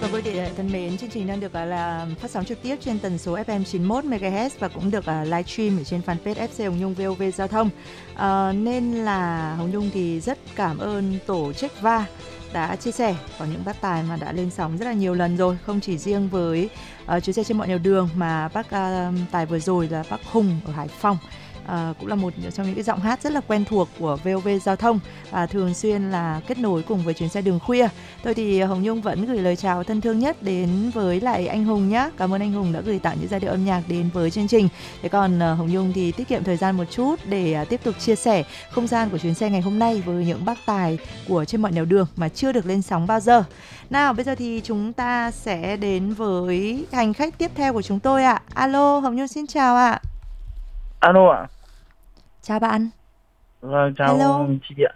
Quý vị thân mến, chương trình đang được phát sóng trực tiếp trên tần số FM 91 MHz và cũng được livestream ở trên fanpage FC Hồng Nhung VOV Giao thông. Nên là Hồng Nhung thì rất cảm ơn tổ chức VA đã chia sẻ có những bác tài mà đã lên sóng rất là nhiều lần rồi, không chỉ riêng với chuyến xe trên mọi nẻo đường mà bác tài vừa rồi là bác Hùng ở Hải Phòng. Cũng là một trong những cái giọng hát rất là quen thuộc của VOV Giao thông và thường xuyên là kết nối cùng với chuyến xe đường khuya. Thôi thì Hồng Nhung vẫn gửi lời chào thân thương nhất đến với lại anh Hùng nhé. Cảm ơn anh Hùng đã gửi tặng những giai điệu âm nhạc đến với chương trình. Thế còn Hồng Nhung thì tiết kiệm thời gian một chút để tiếp tục chia sẻ không gian của chuyến xe ngày hôm nay với những bác tài của trên mọi nẻo đường mà chưa được lên sóng bao giờ. Nào bây giờ thì chúng ta sẽ đến với hành khách tiếp theo của chúng tôi ạ. Alo, Hồng Nhung xin chào ạ. Alo ạ. Chào bạn. Vâng, chào Hello. chị ạ.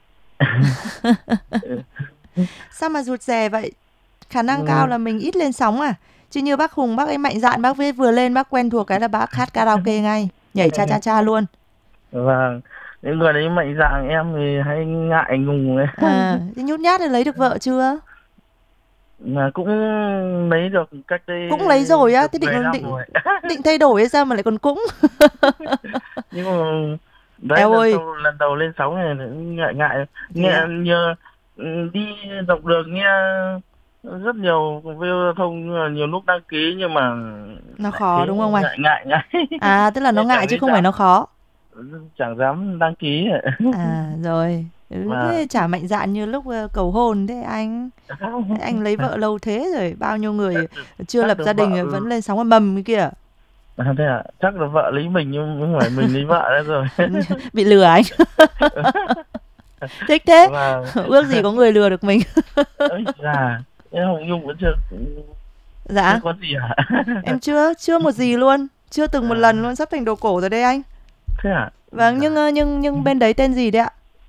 Sao mà rụt rè vậy? Khả năng cao là mình ít lên sóng à? Chứ như bác Hùng, bác ấy mạnh dạn, bác vừa lên bác quen thuộc cái là bác hát karaoke ngay, nhảy cha cha cha luôn. Vâng, những người đấy mạnh dạn, em thì hay ngại ngùng ấy. Thế nhút nhát thì lấy được vợ chưa? Mà cũng lấy được cách đây Cũng lấy rồi á, được thế 10 định năm định rồi. định thay đổi hay sao mà lại còn cũng? Nhưng mà đấy Eo ơi, lần đầu lên sóng này cũng ngại ngại. thế Nghe ạ. như đi dọc đường nghe rất nhiều video thông, nhưng mà nhiều lúc đăng ký nhưng mà Nó lại khó thấy đúng không anh? ngại ngại ngại. Tức là nó Nên ngại chứ không phải nó khó. chẳng dám đăng ký. Rồi. Và Thế chả mạnh dạn như lúc cầu hôn thế anh. Anh lấy vợ lâu thế rồi, bao nhiêu người chưa chắc lập được gia vợ. đình vẫn lên sóng mầm cái kia. Thế à, chắc là vợ lấy mình nhưng không phải mình lấy vợ nữa rồi. Bị lừa anh. Thích thế. Và Ước gì có người lừa được mình. ơi già, em Hồng Nhung vẫn chưa Dạ, có gì hả? em chưa một gì luôn, chưa từng một lần luôn, sắp thành đồ cổ rồi đây anh. Thế à? Vâng, Dạ. nhưng bên đấy tên gì đấy ạ?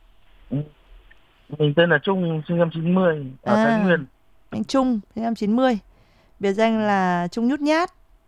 Mình tên là Trung, sinh năm 90 ở Thái Nguyên. Anh Trung, sinh năm 90. Biệt danh là Trung nhút nhát.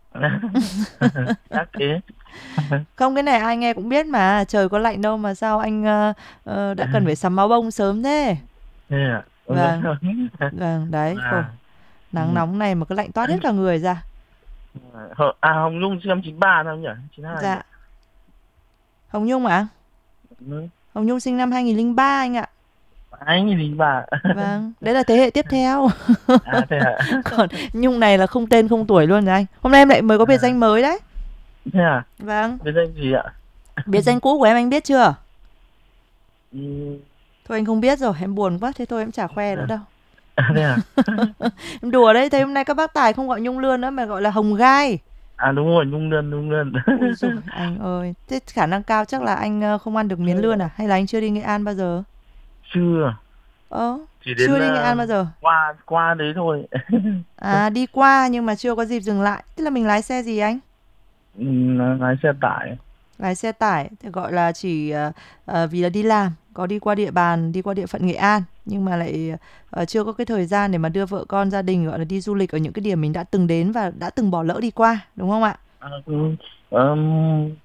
Chắc thế. Không, cái này ai nghe cũng biết mà, trời có lạnh đâu mà sao anh đã cần phải sắm áo bông sớm thế. Thế à? Vâng, vâng, đấy, khổ. À, Nắng nóng này mà cứ lạnh toát hết cả người ra. Hồng Nhung sinh năm 93 năm nhỉ? 92 nhỉ? Dạ, Hồng Nhung ạ? Ừ. Hồng Nhung sinh năm 2003 anh ạ. Anh thì bà. Vâng, đấy là thế hệ tiếp theo. À thế à? Còn Nhung này là không tên không tuổi luôn rồi anh. Hôm nay em lại mới có biệt danh mới đấy. Thế à? Vâng, Biệt danh gì ạ? biệt danh cũ của em anh biết chưa? Ừ. Thôi anh không biết rồi, em buồn quá, thế thôi em chả khoe nữa đâu. Thế à? Em đùa đấy, thấy hôm nay các bác tài không gọi Nhung Lươn nữa mà gọi là Hồng Gai. À đúng rồi, Nhung Lươn, Nhung Lươn. Ui dồi, anh ơi, thế khả năng cao chắc là anh không ăn được miến lươn à? Hay là anh chưa đi Nghệ An bao giờ? Chưa, chỉ đến Chưa đi Nghệ An bao giờ. qua qua đấy thôi. Đi qua nhưng mà chưa có dịp dừng lại. Tức là mình lái xe gì anh? Ừ, lái xe tải. Lái xe tải, thì gọi là chỉ vì là đi làm, có đi qua địa bàn, đi qua địa phận Nghệ An, nhưng mà lại chưa có cái thời gian để mà đưa vợ con gia đình gọi là đi du lịch ở những cái điểm mình đã từng đến và đã từng bỏ lỡ đi qua, đúng không ạ? Ừ, ừm,